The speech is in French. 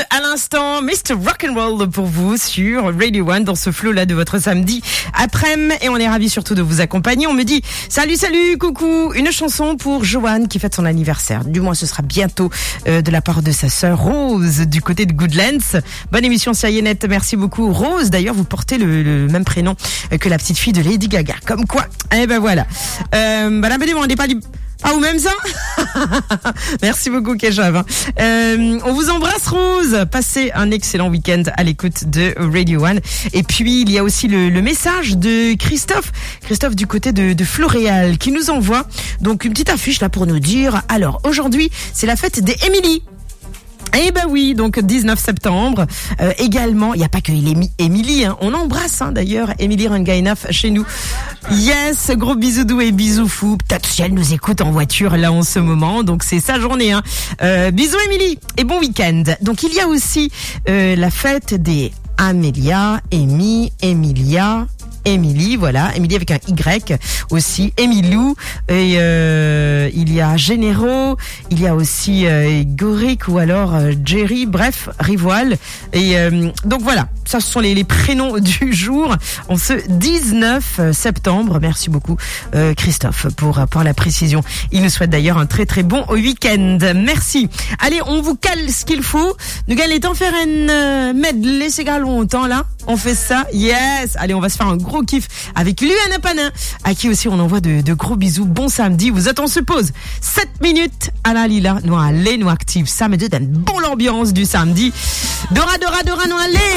à l'instant, Mr. Rock'n'Roll pour vous sur Radio One dans ce flow-là de votre samedi après-midi. Et on est ravis surtout de vous accompagner. On me dit salut, coucou. Une chanson pour Joanne qui fête son anniversaire. Du moins, ce sera bientôt de la part de sa sœur Rose du côté de Goodlands. Bonne émission, ça y est net. Merci beaucoup. Rose, d'ailleurs, vous portez le même prénom que la petite fille de Lady Gaga. Comme quoi. Eh ben voilà. On n'est pas du... Ah, ou même ça. Merci beaucoup, Kejav. On vous embrasse, Rose. Passez un excellent week-end à l'écoute de Radio One. Et puis, il y a aussi le message de Christophe du côté de Floréal, qui nous envoie donc une petite affiche là pour nous dire, alors, aujourd'hui, c'est la fête des Émilie. Eh ben oui, donc 19 septembre. Également, il n'y a pas que Émilie, hein. On embrasse d'ailleurs Émilie Rangainaf chez nous. Yes, gros bisous doux et bisous fous. Peut-être si elle nous écoute en voiture là en ce moment, donc c'est sa journée. Bisous Émilie et bon week-end. Donc il y a aussi la fête des Amélia, Émilie, voilà, Émilie avec un Y aussi, Émilou, et il y a Généraux, il y a aussi Goric ou alors Jerry, bref, Rivoile, et donc voilà, ça ce sont les prénoms du jour, en ce 19 septembre, merci beaucoup Christophe pour la précision, il nous souhaite d'ailleurs un très très bon week-end, merci. Allez, on vous cale ce qu'il faut, nous allons temps faire un medley, c'est gars longtemps là, on fait ça, yes, allez on va se faire un gros kiff avec Luana Panin, à qui aussi on envoie de gros bisous. Bon samedi, vous êtes, on se pose 7 minutes à la lila, nous allez nous active, ça me donne une bonne ambiance du samedi. Dora, nous allez.